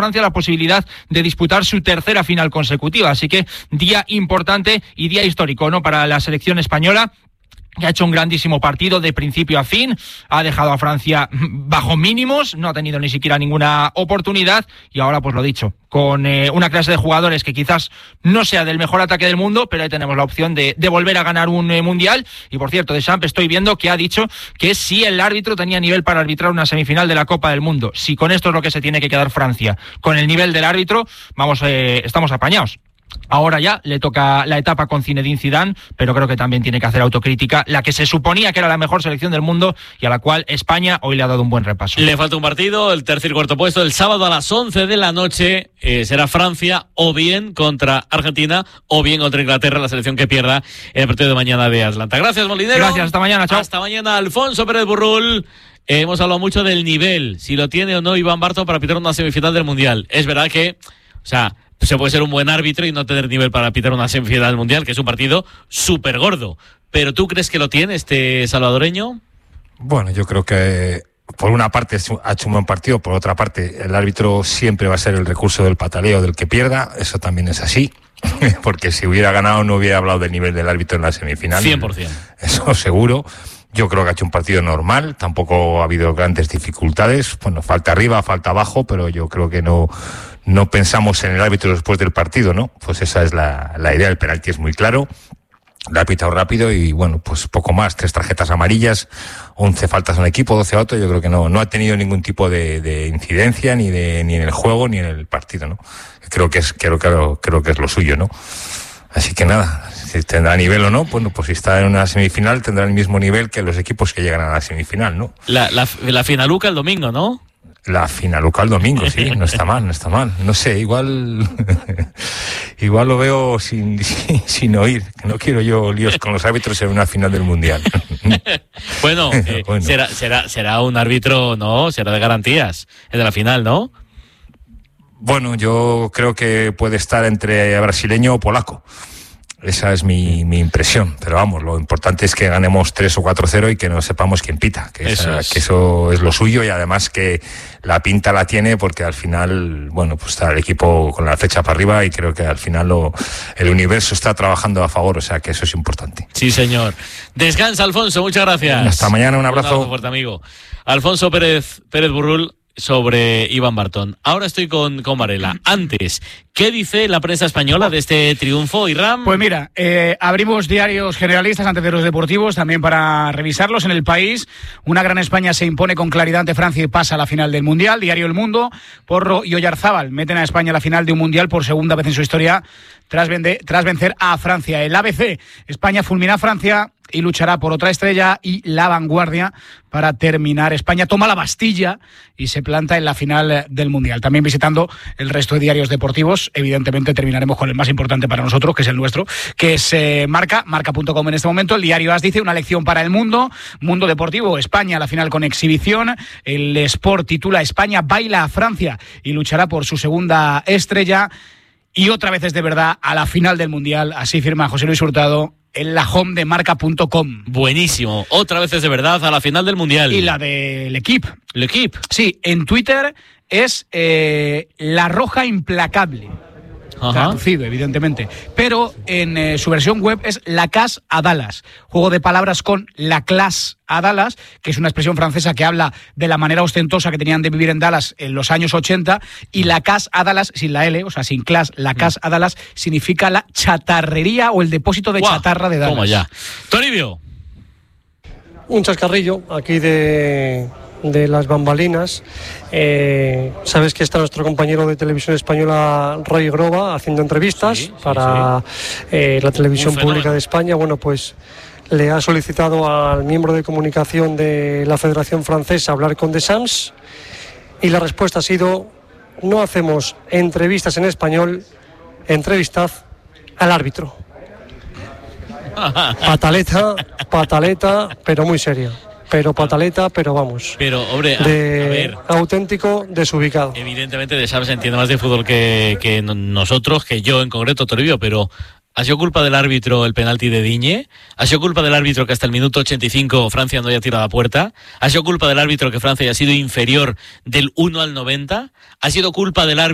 Francia la posibilidad de disputar su tercera final consecutiva. Así que día importante y día histórico, ¿no?, para la selección española, que ha hecho un grandísimo partido de principio a fin, ha dejado a Francia bajo mínimos, no ha tenido ni siquiera ninguna oportunidad, y ahora pues lo dicho, con una clase de jugadores que quizás no sea del mejor ataque del mundo, pero ahí tenemos la opción de volver a ganar un mundial. Y por cierto, Deschamps, estoy viendo que ha dicho que si el árbitro tenía nivel para arbitrar una semifinal de la Copa del Mundo. Si con esto es lo que se tiene que quedar Francia, con el nivel del árbitro, vamos, estamos apañados. Ahora ya le toca la etapa con Zinedine Zidane, pero creo que también tiene que hacer autocrítica, la que se suponía que era la mejor selección del mundo y a la cual España hoy le ha dado un buen repaso. Le falta un partido, el tercer y cuarto puesto, el sábado a las 11 de la noche, será Francia o bien contra Argentina o bien contra Inglaterra, la selección que pierda en el partido de mañana de Atlanta. Gracias, Molinero. Gracias, hasta mañana, chao. Hasta mañana, Alfonso Pérez Burrul. Hemos hablado mucho del nivel, si lo tiene o no Iván Barton para pitar una semifinal del Mundial. Es verdad que, se puede ser un buen árbitro y no tener nivel para pitar una semifinal del Mundial, que es un partido súper gordo. ¿Pero tú crees que lo tiene este salvadoreño? Bueno, yo creo que por una parte ha hecho un buen partido, por otra parte el árbitro siempre va a ser el recurso del pataleo del que pierda, eso también es así, porque si hubiera ganado no hubiera hablado del nivel del árbitro en la semifinal. 100%. Eso seguro. Yo creo que ha hecho un partido normal, tampoco ha habido grandes dificultades, bueno, falta arriba, falta abajo, pero yo creo que no pensamos en el árbitro después del partido, ¿no? Pues esa es la idea, el penalti es muy claro, lo ha pitado rápido y bueno, pues poco más, 3 tarjetas amarillas, 11 faltas a un equipo, 12 a otro, yo creo que no ha tenido ningún tipo de incidencia ni en el juego ni en el partido, ¿no? Creo que es lo suyo, ¿no? Así que nada, si tendrá nivel o no, bueno, pues si está en una semifinal tendrá el mismo nivel que los equipos que llegan a la semifinal, ¿no? La finaluca el domingo, ¿no? La finaluca el domingo, sí, no está mal. No sé, igual lo veo sin oír, que no quiero yo líos con los árbitros en una final del Mundial. Bueno, será un árbitro, ¿no? Será de garantías, el de la final, ¿no? Bueno, yo creo que puede estar entre brasileño o polaco. Esa es mi impresión, pero vamos, lo importante es que ganemos 3 o 4-0 y que no sepamos quién pita, que eso es lo suyo, y además que la pinta la tiene porque al final, bueno, pues está el equipo con la flecha para arriba y creo que al final el universo está trabajando a favor, o sea que eso es importante. Sí, señor. Descansa, Alfonso, muchas gracias. Hasta mañana, un abrazo. Fuerte, amigo. Alfonso Pérez Burrul sobre Iván Barton. Ahora estoy con Varela. Antes, ¿qué dice la prensa española de este triunfo, Irram? Pues mira, abrimos diarios generalistas antes de los deportivos, también para revisarlos. En El País, una gran España se impone con claridad ante Francia y pasa a la final del Mundial. Diario El Mundo, Porro y Oyarzábal meten a España a la final de un Mundial por segunda vez en su historia tras vencer a Francia. El ABC, España fulmina a Francia y luchará por otra estrella, y La Vanguardia, para terminar, España toma la Bastilla y se planta en la final del Mundial. También visitando el resto de diarios deportivos, evidentemente terminaremos con el más importante para nosotros, que es el nuestro, que es marca.com en este momento. El diario AS dice: una lección para el mundo deportivo, España a la final con exhibición. El Sport titula: España baila a Francia y luchará por su segunda estrella. Y otra vez es de verdad a la final del Mundial, así firma José Luis Hurtado en la home de marca.com. Buenísimo, otra vez es de verdad a la final del Mundial. Y la de L'Equipe. L'Equipe. Sí, en Twitter es La Roja Implacable. Ajá. Traducido, evidentemente. Pero en su versión web es La Cas a Dallas. Juego de palabras con La Classe a Dallas, que es una expresión francesa que habla de la manera ostentosa que tenían de vivir en Dallas en los años 80. Y La Cas a Dallas, sin la L, o sea, sin class, La Cas a Dallas significa la chatarrería o el depósito de chatarra de Dallas. Toma ya. Toribio. Un chascarrillo aquí de las bambalinas. Sabes que está nuestro compañero de televisión española, Roy Groba, haciendo entrevistas para la televisión pública de España. Bueno, pues le ha solicitado al miembro de comunicación de la Federación Francesa hablar con Deschamps, y la respuesta ha sido: no hacemos entrevistas en español, entrevistad al árbitro. Pataleta, pero muy seria. Pero pataleta, pero vamos. Pero, hombre, a ver, auténtico desubicado. Evidentemente, Deschamps entiende más de fútbol que nosotros, que yo en concreto, Toribio, pero ¿ha sido culpa del árbitro el penalti de Digne? ¿Ha sido culpa del árbitro que hasta el minuto 85 Francia no haya tirado a puerta? ¿Ha sido culpa del árbitro que Francia haya sido inferior del 1 al 90? ¿Ha sido culpa del árbitro